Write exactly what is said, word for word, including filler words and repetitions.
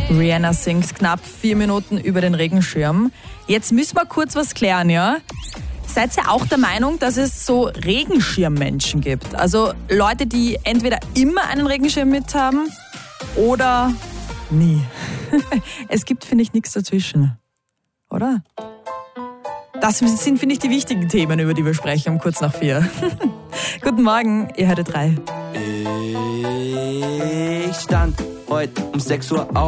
Rihanna singt knapp vier Minuten über den Regenschirm. Jetzt müssen wir kurz was klären, ja? Seid ihr auch der Meinung, dass es so Regenschirmmenschen gibt? Also Leute, die entweder immer einen Regenschirm mit haben oder nie. Es gibt, finde ich, nichts dazwischen. Oder? Das sind, finde ich, die wichtigen Themen, über die wir sprechen, um kurz nach vier. Guten Morgen, ihr hörtet drei. Ich stand heute um sechs Uhr auf.